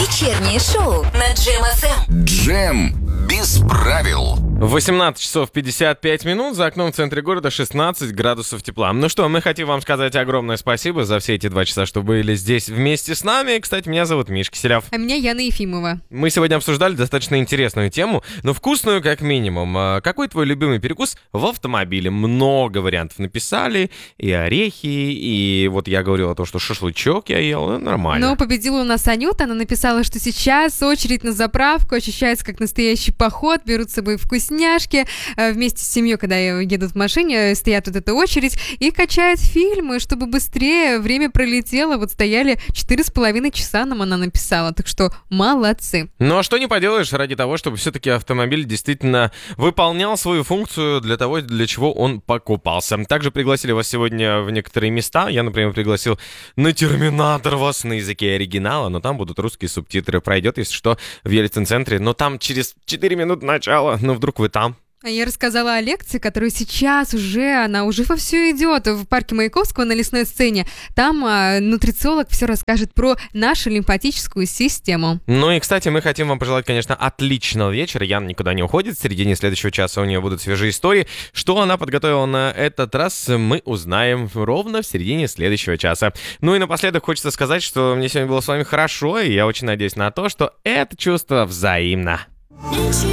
Вечернее шоу на Джем ФМ. Джем без правил. 18 часов 55 минут, за окном в центре города 16 градусов тепла. Ну что, мы хотим вам сказать огромное спасибо за все эти 2 часа, что были здесь вместе с нами. Кстати, меня зовут Миш Киселев. А меня Яна Ефимова. Мы сегодня обсуждали достаточно интересную тему, но вкусную как минимум. Какой твой любимый перекус в автомобиле? Много вариантов написали, и орехи, и вот я говорил о том, что шашлычок я ел, нормально. Но победила у нас Анюта, она написала, что сейчас очередь на заправку, ощущается как настоящий поход, берут с собой вкусняшки, вместе с семьей, когда едут в машине, стоят вот эта очередь и качают фильмы, чтобы быстрее время пролетело. Вот стояли 4,5 часа, нам она написала, так что молодцы. Ну а что не поделаешь ради того, чтобы все-таки автомобиль действительно выполнял свою функцию для того, для чего он покупался. Также пригласили вас сегодня в некоторые места. Я, например, пригласил на Терминатор вас на языке оригинала, но там будут русские субтитры. Пройдет, если что, в Ельцин-центре. Но там через 4 минуты начала. Ну вдруг вы там. А я рассказала о лекции, которая сейчас она уже вовсю идет в парке Маяковского на лесной сцене. Там нутрициолог все расскажет про нашу лимфатическую систему. Ну и, кстати, мы хотим вам пожелать, конечно, отличного вечера. Яна никуда не уходит. В середине следующего часа у нее будут свежие истории. Что она подготовила на этот раз, мы узнаем ровно в середине следующего часа. Ну и напоследок хочется сказать, что мне сегодня было с вами хорошо, и я очень надеюсь на то, что это чувство взаимно. Ничего